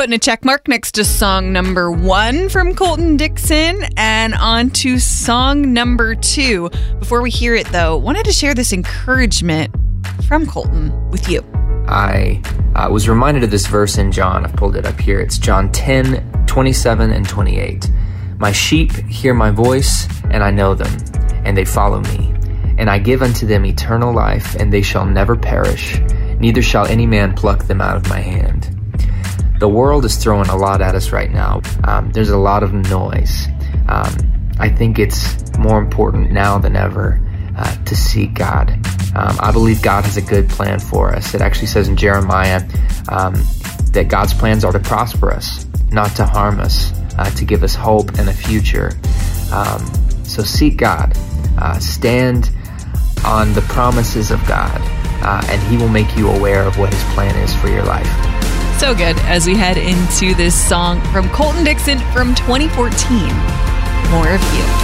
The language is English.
Putting a check mark next to song number 1 from Colton Dixon and on to song number 2. Before we hear it, though, wanted to share this encouragement from Colton with you. I was reminded of this verse in John. I've pulled it up here. It's John 10:27 and 28. My sheep hear my voice, and I know them, and they follow me. And I give unto them eternal life, and they shall never perish, neither shall any man pluck them out of my hand. The world is throwing a lot at us right now. There's a lot of noise. I think it's more important now than ever to seek God. I believe God has a good plan for us. It actually says in Jeremiah that God's plans are to prosper us, not to harm us, to give us hope and a future. So seek God. Stand on the promises of God, and He will make you aware of what His plan is for your life. So good as we head into this song from Colton Dixon from 2014, More of You.